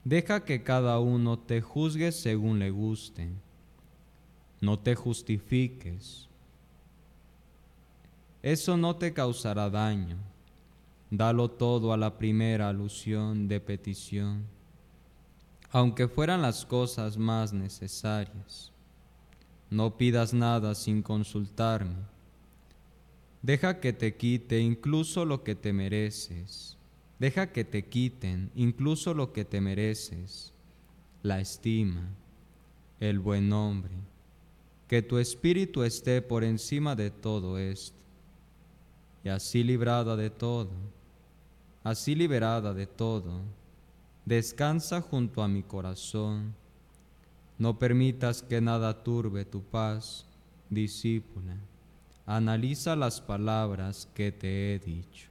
Deja que cada uno te juzgue según le guste. No te justifiques. Eso no te causará daño. Dalo todo a la primera alusión de petición, aunque fueran las cosas más necesarias. No pidas nada sin consultarme. Deja que te quite incluso lo que te mereces. Deja que te quiten incluso lo que te mereces, la estima, el buen nombre. Que tu espíritu esté por encima de todo esto, y así librada de todo, así liberada de todo, descansa junto a mi corazón. No permitas que nada turbe tu paz, discípula. Analiza las palabras que te he dicho.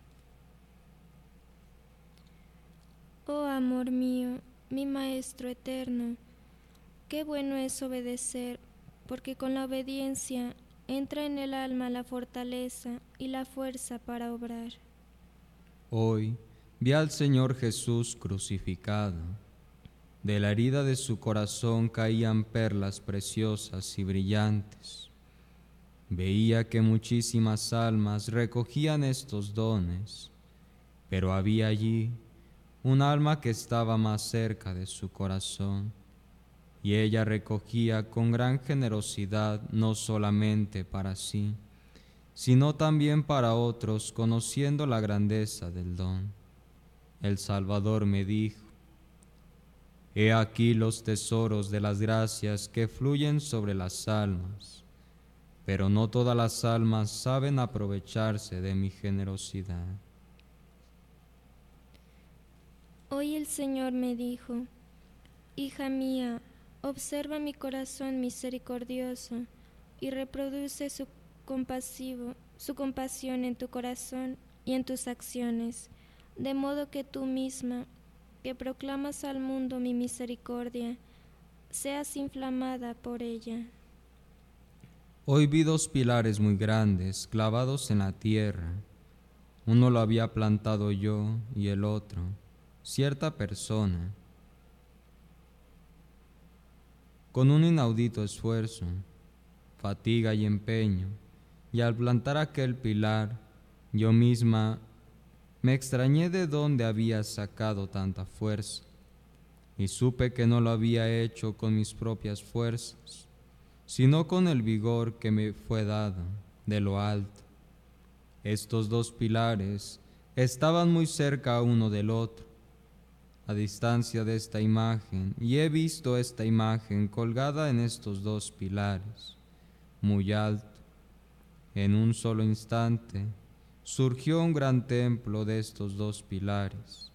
Oh amor mío, mi Maestro eterno, qué bueno es obedecer, porque con la obediencia entra en el alma la fortaleza y la fuerza para obrar. Hoy vi al Señor Jesús crucificado. De la herida de su corazón caían perlas preciosas y brillantes. Veía que muchísimas almas recogían estos dones, pero había allí un alma que estaba más cerca de su corazón, y ella recogía con gran generosidad no solamente para sí, sino también para otros, conociendo la grandeza del don. El Salvador me dijo: He aquí los tesoros de las gracias que fluyen sobre las almas, pero no todas las almas saben aprovecharse de mi generosidad. Hoy el Señor me dijo: Hija mía, observa mi corazón misericordioso y reproduce su compasión en tu corazón y en tus acciones, de modo que tú misma, que proclamas al mundo mi misericordia, seas inflamada por ella. Hoy vi dos pilares muy grandes clavados en la tierra. Uno lo había plantado yo y el otro, cierta persona. Con un inaudito esfuerzo, fatiga y empeño, y al plantar aquel pilar, yo misma me extrañé de dónde había sacado tanta fuerza, y supe que no lo había hecho con mis propias fuerzas, sino con el vigor que me fue dado de lo alto. Estos dos pilares estaban muy cerca uno del otro, a distancia de esta imagen, y he visto esta imagen colgada en estos dos pilares, muy alto. En un solo instante surgió un gran templo de estos dos pilares.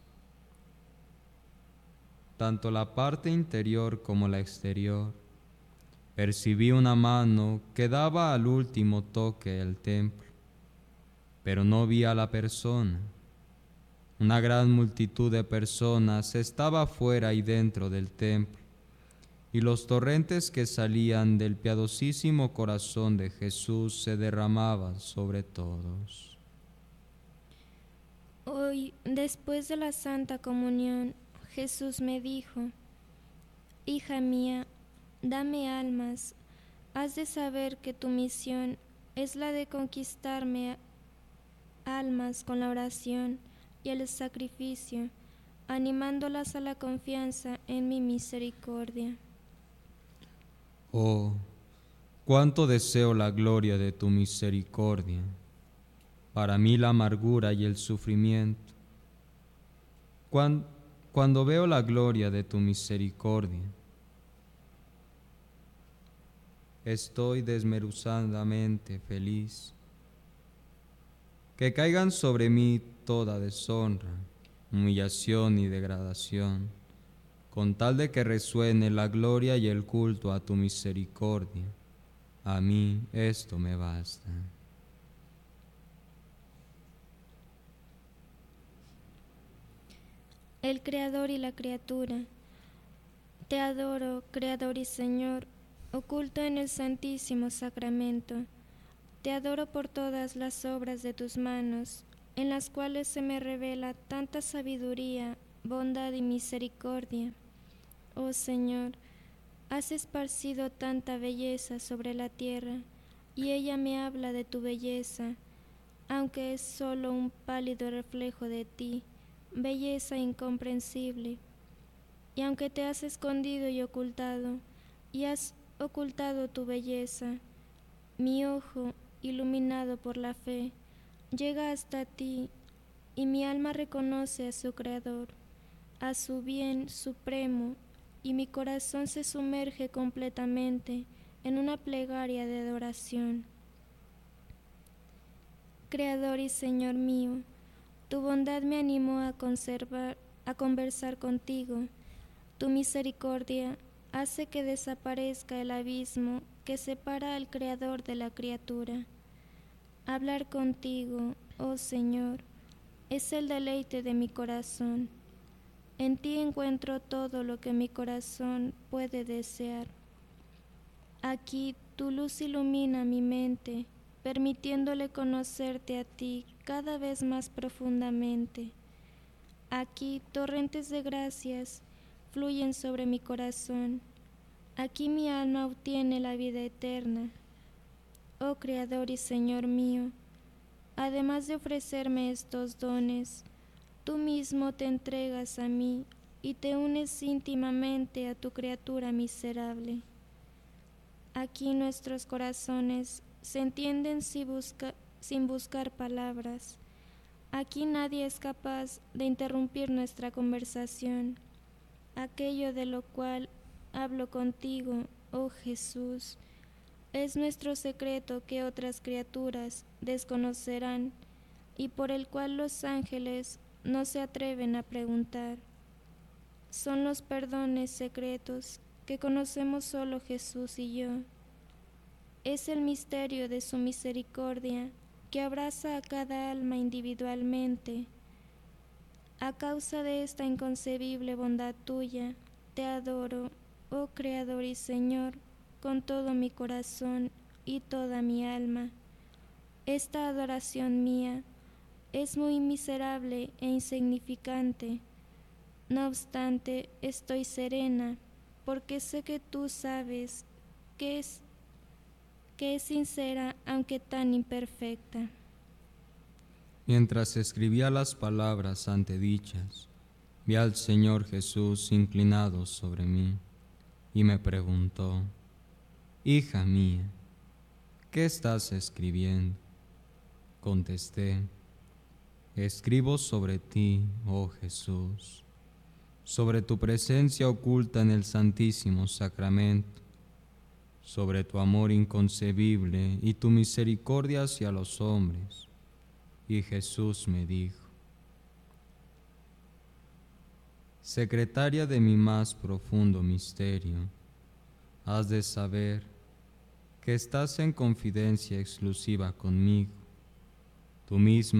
Tanto la parte interior como la exterior. Percibí una mano que daba al último toque el templo, pero no vi a la persona. Una gran multitud de personas estaba fuera y dentro del templo, y los torrentes que salían del piadosísimo corazón de Jesús se derramaban sobre todos. Hoy, después de la Santa Comunión, Jesús me dijo: Hija mía, dame almas. Has de saber que tu misión es la de conquistarme almas con la oración y el sacrificio, animándolas a la confianza en mi misericordia. Oh, cuánto deseo la gloria de tu misericordia, para mí la amargura y el sufrimiento. Cuando veo la gloria de tu misericordia, estoy desmesuradamente feliz. Que caigan sobre mí toda deshonra, humillación y degradación, con tal de que resuene la gloria y el culto a tu misericordia. A mí esto me basta. El Creador y la criatura. Te adoro, Creador y Señor, oculto en el Santísimo Sacramento. Te adoro por todas las obras de tus manos, en las cuales se me revela tanta sabiduría, bondad y misericordia. oh Señor, has esparcido tanta belleza sobre la tierra, y ella me habla de tu belleza, aunque es solo un pálido reflejo de ti, belleza incomprensible. Y aunque te has escondido y has ocultado tu belleza, mi ojo, iluminado por la fe, llega hasta ti, y mi alma reconoce a su Creador, a su bien supremo, y mi corazón se sumerge completamente en una plegaria de adoración. Creador y Señor mío, tu bondad me animó a conversar contigo. Tu misericordia hace que desaparezca el abismo que separa al Creador de la criatura. Hablar contigo, oh Señor, es el deleite de mi corazón. En ti encuentro todo lo que mi corazón puede desear. Aquí tu luz ilumina mi mente, permitiéndole conocerte a ti cada vez más profundamente. Aquí torrentes de gracias fluyen sobre mi corazón. Aquí mi alma obtiene la vida eterna. Oh Creador y Señor mío, además de ofrecerme estos dones, tú mismo te entregas a mí y te unes íntimamente a tu criatura miserable. Aquí nuestros corazones se entienden sin buscar palabras. Aquí nadie es capaz de interrumpir nuestra conversación. Aquello de lo cual hablo contigo, oh Jesús, es nuestro secreto que otras criaturas desconocerán y por el cual los ángeles no se atreven a preguntar. Son los perdones secretos que conocemos solo Jesús y yo. Es el misterio de su misericordia que abraza a cada alma individualmente. A causa de esta inconcebible bondad tuya, te adoro, oh Creador y Señor, con todo mi corazón y toda mi alma. Esta adoración mía es muy miserable e insignificante. No obstante, estoy serena, porque sé que tú sabes que es sincera, aunque tan imperfecta. Mientras escribía las palabras antedichas, vi al Señor Jesús inclinado sobre mí y me preguntó: Hija mía, ¿qué estás escribiendo? Contesté: escribo sobre ti, oh Jesús, sobre tu presencia oculta en el Santísimo Sacramento, sobre tu amor inconcebible y tu misericordia hacia los hombres. Y Jesús me dijo: secretaria de mi más profundo misterio, has de saber que estás en confidencia exclusiva conmigo. Tu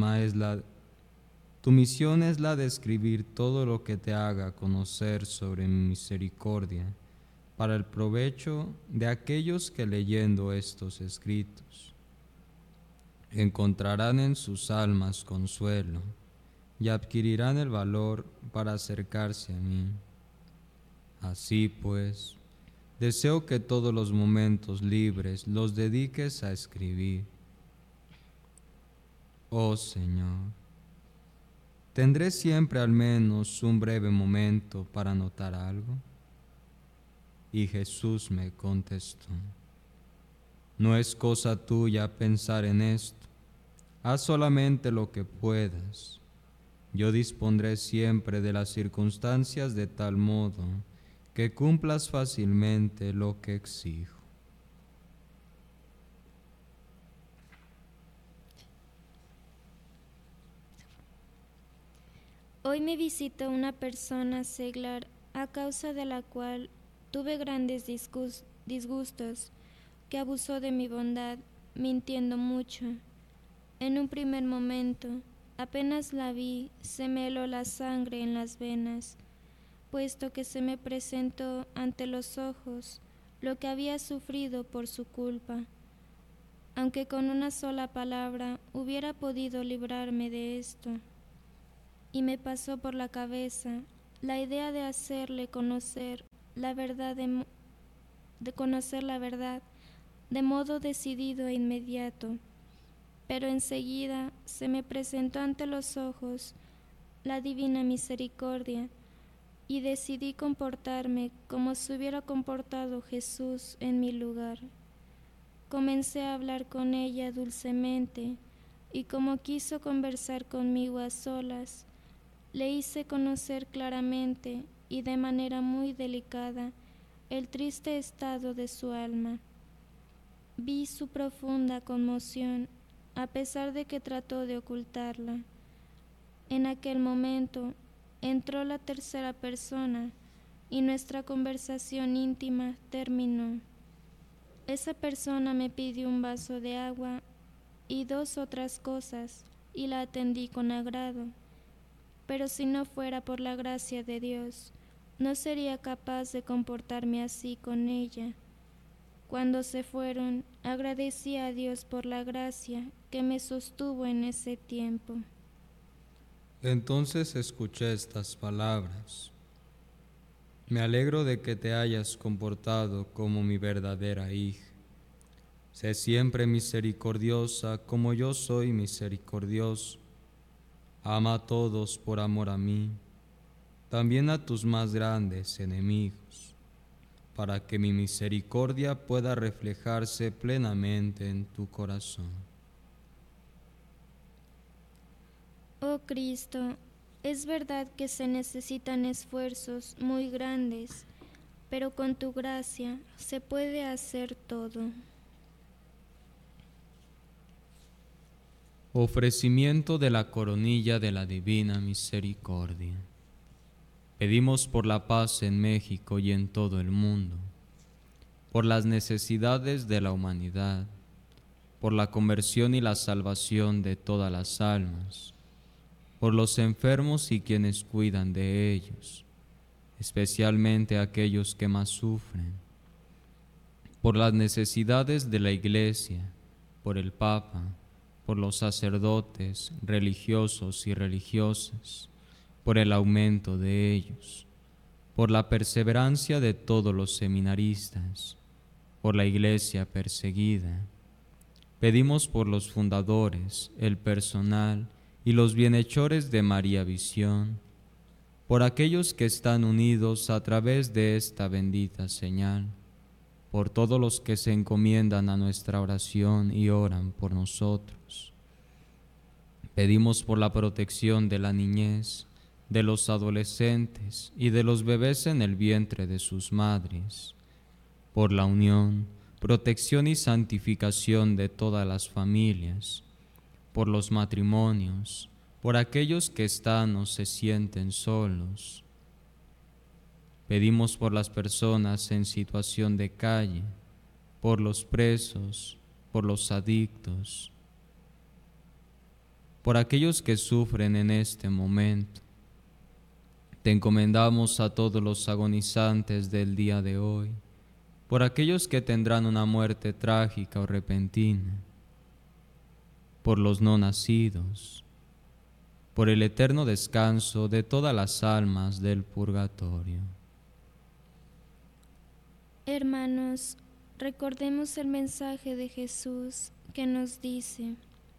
misión es la de escribir todo lo que te haga conocer sobre mi misericordia, para el provecho de aquellos que leyendo estos escritos encontrarán en sus almas consuelo y adquirirán el valor para acercarse a mí. Así pues, deseo que todos los momentos libres los dediques a escribir. Oh Señor, ¿tendré siempre al menos un breve momento para anotar algo? Y Jesús me contestó: no es cosa tuya pensar en esto, haz solamente lo que puedas. Yo dispondré siempre de las circunstancias de tal modo que cumplas fácilmente lo que exijo. Hoy me visita una persona seglar a causa de la cual tuve grandes disgustos, que abusó de mi bondad, mintiendo mucho. En un primer momento, apenas la vi, se me heló la sangre en las venas, puesto que se me presentó ante los ojos lo que había sufrido por su culpa, aunque con una sola palabra hubiera podido librarme de esto. Y me pasó por la cabeza la idea de hacerle conocer la verdad de conocer la verdad de modo decidido e inmediato, pero enseguida se me presentó ante los ojos la divina misericordia y decidí comportarme como se hubiera comportado Jesús en mi lugar. Comencé a hablar con ella dulcemente y como quiso conversar conmigo a solas, le hice conocer claramente y de manera muy delicada el triste estado de su alma. Vi su profunda conmoción, a pesar de que trató de ocultarla. En aquel momento entró la tercera persona y nuestra conversación íntima terminó. Esa persona me pidió un vaso de agua y 2 otras cosas, y la atendí con agrado. Pero si no fuera por la gracia de Dios, no sería capaz de comportarme así con ella. Cuando se fueron, agradecí a Dios por la gracia que me sostuvo en ese tiempo. Entonces escuché estas palabras: me alegro de que te hayas comportado como mi verdadera hija. Sé siempre misericordiosa como yo soy misericordioso. Ama a todos por amor a mí, también a tus más grandes enemigos, para que mi misericordia pueda reflejarse plenamente en tu corazón. Oh Cristo, es verdad que se necesitan esfuerzos muy grandes, pero con tu gracia se puede hacer todo. Ofrecimiento de la coronilla de la Divina Misericordia. Pedimos por la paz en México y en todo el mundo, por las necesidades de la humanidad, por la conversión y la salvación de todas las almas, por los enfermos y quienes cuidan de ellos, especialmente aquellos que más sufren, por las necesidades de la Iglesia, por el Papa, por los sacerdotes, religiosos y religiosas, por el aumento de ellos, por la perseverancia de todos los seminaristas, por la Iglesia perseguida. Pedimos por los fundadores, el personal y los bienhechores de María Visión, por aquellos que están unidos a través de esta bendita señal, por todos los que se encomiendan a nuestra oración y oran por nosotros. Pedimos por la protección de la niñez, de los adolescentes y de los bebés en el vientre de sus madres, por la unión, protección y santificación de todas las familias, por los matrimonios, por aquellos que están o se sienten solos. Pedimos por las personas en situación de calle, por los presos, por los adictos, por aquellos que sufren en este momento. Te encomendamos a todos los agonizantes del día de hoy, por aquellos que tendrán una muerte trágica o repentina, por los no nacidos, por el eterno descanso de todas las almas del purgatorio. Hermanos, recordemos el mensaje de Jesús que nos dice: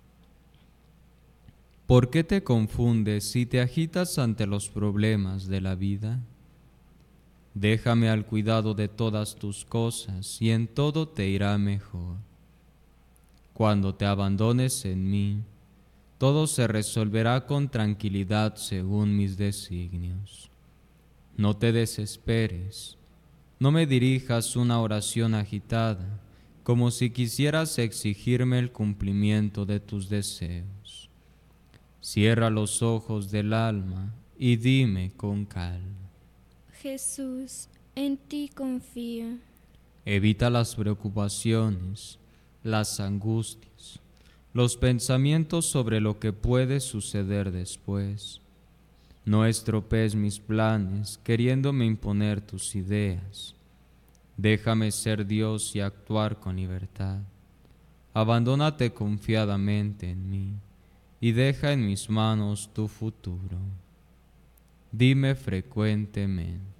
¿por qué te confundes y te agitas ante los problemas de la vida? Déjame al cuidado de todas tus cosas y en todo te irá mejor. Cuando te abandones en mí, todo se resolverá con tranquilidad según mis designios. No te desesperes. No me dirijas una oración agitada, como si quisieras exigirme el cumplimiento de tus deseos. Cierra los ojos del alma y dime con calma: Jesús, en ti confío. evita las preocupaciones, las angustias, los pensamientos sobre lo que puede suceder después. No estropees mis planes queriéndome imponer tus ideas. Déjame ser Dios y actuar con libertad. Abandónate confiadamente en mí y deja en mis manos tu futuro. Dime frecuentemente: